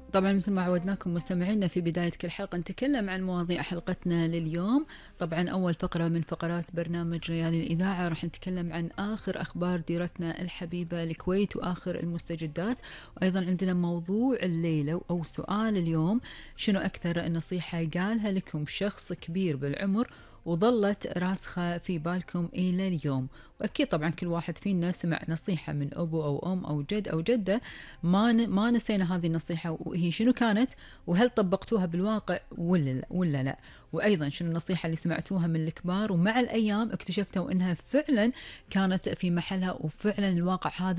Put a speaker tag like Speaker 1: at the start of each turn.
Speaker 1: طبعا مثل ما عودناكم مستمعينا في بداية كل حلقة نتكلم عن مواضيع حلقتنا لليوم. طبعا أول فقرة من فقرات برنامج ريال الإذاعة راح نتكلم عن آخر أخبار ديرتنا الحبيبة الكويت وآخر المستجدات، وأيضا عندنا موضوع الليلة أو سؤال اليوم: شنو أكثر نصيحة قالها لكم شخص كبير بالعمر وظلت راسخة في بالكم إلى اليوم؟ وأكيد طبعا كل واحد فينا سمع نصيحة من أبو أو أم أو جد أو جدة، ما نسينا هذه النصيحة وهي شنو كانت، وهل طبقتوها بالواقع ولا لا؟ وأيضا شنو النصيحة اللي سمعتوها من الكبار ومع الأيام اكتشفتوا أنها فعلا كانت في محلها وفعلا الواقع هذا